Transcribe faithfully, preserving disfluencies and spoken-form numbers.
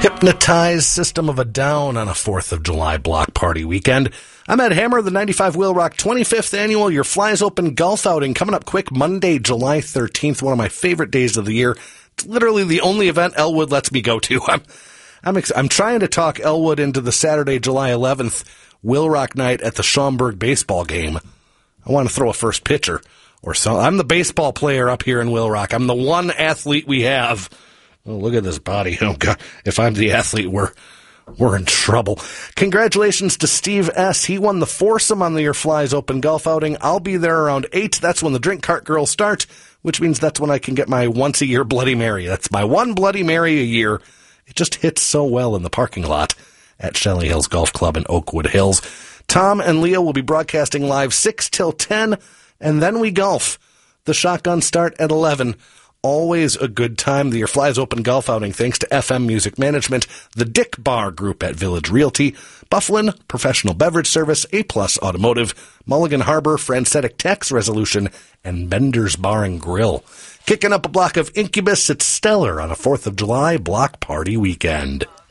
Hypnotized, System of a Down on a fourth of July block party weekend. I'm Ed Hammer, the ninety-five Wheel Rock twenty-fifth annual Your Flies Open golf outing coming up quick Monday, July thirteenth, one of my favorite days of the year. It's literally the only event Elwood lets me go to. I'm I'm ex- I'm trying to talk Elwood into the Saturday, July eleventh Wheel Rock night at the Schaumburg baseball game. I want to throw a first pitcher or so. I'm the baseball player up here in Wheel Rock. I'm the one athlete we have. Oh, look at this body. Oh, God. If I'm the athlete, we're we're in trouble. Congratulations to Steve S. He won the foursome on the Your Flies Open golf outing. I'll be there around eight. That's when the drink cart girls start, which means that's when I can get my once-a-year Bloody Mary. That's my one Bloody Mary a year. It just hits so well in the parking lot at Shelley Hills Golf Club in Oakwood Hills. Tom and Leo will be broadcasting live six till ten, and then we golf. The shotgun start at eleven. Always a good time. The Your Flies Open golf outing thanks to F M Music Management, the Dick Bar Group at Village Realty, Bufflin Professional Beverage Service, A-Plus Automotive, Mulligan Harbor, Francetic Tax Resolution, and Bender's Bar and Grill. Kicking up a block of Incubus, it's Stellar on a fourth of July block party weekend.